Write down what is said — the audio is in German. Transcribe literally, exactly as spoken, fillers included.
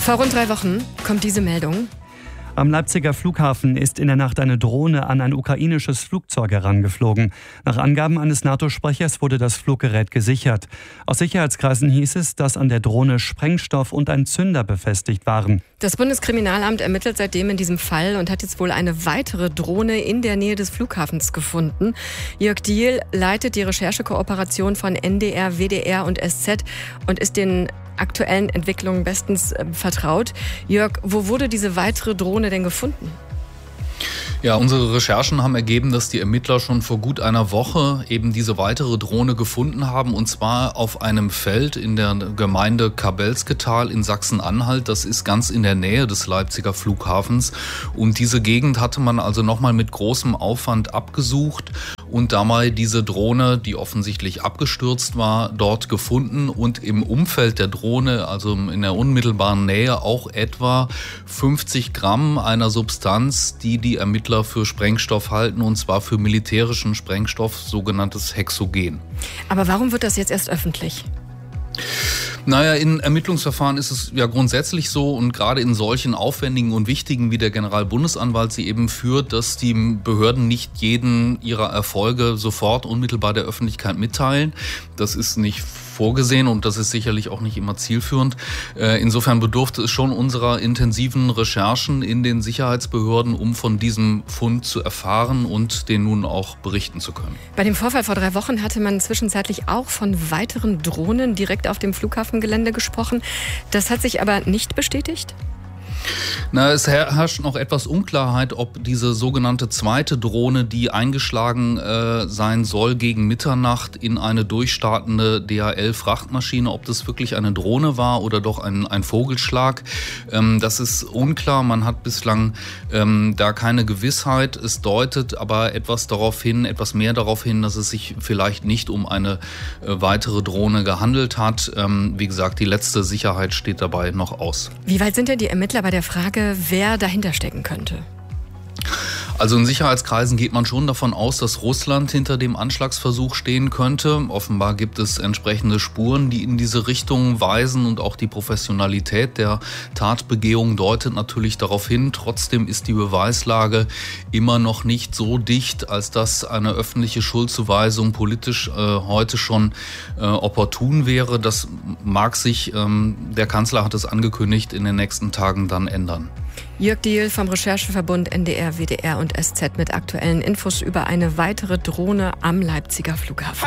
Vor rund drei Wochen kommt diese Meldung. Am Leipziger Flughafen ist in der Nacht eine Drohne an ein ukrainisches Flugzeug herangeflogen. Nach Angaben eines NATO-Sprechers wurde das Fluggerät gesichert. Aus Sicherheitskreisen hieß es, dass an der Drohne Sprengstoff und ein Zünder befestigt waren. Das Bundeskriminalamt ermittelt seitdem in diesem Fall und hat jetzt wohl eine weitere Drohne in der Nähe des Flughafens gefunden. Jörg Diehl leitet die Recherchekooperation von N D R, W D R und S Z und ist den aktuellen Entwicklungen bestens äh, vertraut. Jörg, wo wurde diese weitere Drohne denn gefunden? Ja, unsere Recherchen haben ergeben, dass die Ermittler schon vor gut einer Woche eben diese weitere Drohne gefunden haben, und zwar auf einem Feld in der Gemeinde Kabelsketal in Sachsen-Anhalt. Das ist ganz in der Nähe des Leipziger Flughafens, und diese Gegend hatte man also nochmal mit großem Aufwand abgesucht und dabei diese Drohne, die offensichtlich abgestürzt war, dort gefunden, und im Umfeld der Drohne, also in der unmittelbaren Nähe, auch etwa fünfzig Gramm einer Substanz, die die Ermittler für Sprengstoff halten, und zwar für militärischen Sprengstoff, sogenanntes Hexogen. Aber warum wird das jetzt erst öffentlich? Naja, in Ermittlungsverfahren ist es ja grundsätzlich so, und gerade in solchen aufwendigen und wichtigen, wie der Generalbundesanwalt sie eben führt, dass die Behörden nicht jeden ihrer Erfolge sofort unmittelbar der Öffentlichkeit mitteilen. Das ist nicht vorgesehen und das ist sicherlich auch nicht immer zielführend. Insofern bedurfte es schon unserer intensiven Recherchen in den Sicherheitsbehörden, um von diesem Fund zu erfahren und den nun auch berichten zu können. Bei dem Vorfall vor drei Wochen hatte man zwischenzeitlich auch von weiteren Drohnen direkt auf dem Flughafengelände gesprochen. Das hat sich aber nicht bestätigt? Na, es herrscht noch etwas Unklarheit, ob diese sogenannte zweite Drohne, die eingeschlagen äh, sein soll gegen Mitternacht in eine durchstartende D H L-Frachtmaschine, ob das wirklich eine Drohne war oder doch ein, ein Vogelschlag. Ähm, das ist unklar. Man hat bislang ähm, da keine Gewissheit. Es deutet aber etwas darauf hin, etwas mehr darauf hin, dass es sich vielleicht nicht um eine äh, weitere Drohne gehandelt hat. Ähm, wie gesagt, die letzte Sicherheit steht dabei noch aus. Wie weit sind denn die Ermittler bei der Frage, wer dahinter stecken könnte? Also in Sicherheitskreisen geht man schon davon aus, dass Russland hinter dem Anschlagsversuch stehen könnte. Offenbar gibt es entsprechende Spuren, die in diese Richtung weisen, und auch die Professionalität der Tatbegehung deutet natürlich darauf hin. Trotzdem ist die Beweislage immer noch nicht so dicht, als dass eine öffentliche Schuldzuweisung politisch äh, heute schon äh, opportun wäre. Das mag sich, ähm, der Kanzler hat es angekündigt, in den nächsten Tagen dann ändern. Jörg Diehl vom Rechercheverbund N D R, W D R und S Z mit aktuellen Infos über eine weitere Drohne am Leipziger Flughafen.